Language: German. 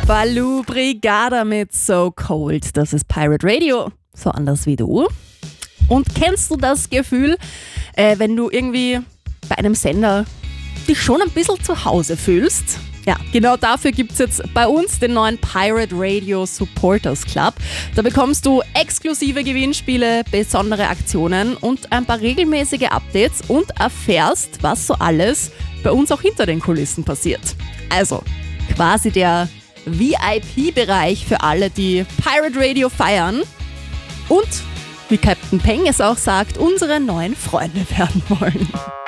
Baloo Brigada mit So Cold. Das ist Pirate Radio. So anders wie du. Und kennst du das Gefühl, wenn du irgendwie bei einem Sender dich schon ein bisschen zu Hause fühlst? Ja, genau dafür gibt es jetzt bei uns den neuen Pirate Radio Supporters Club. Da bekommst du exklusive Gewinnspiele, besondere Aktionen und ein paar regelmäßige Updates und erfährst, was so alles bei uns auch hinter den Kulissen passiert. Also quasi der VIP-Bereich für alle, die Pirate Radio feiern und, wie Captain Peng es auch sagt, unsere neuen Freunde werden wollen.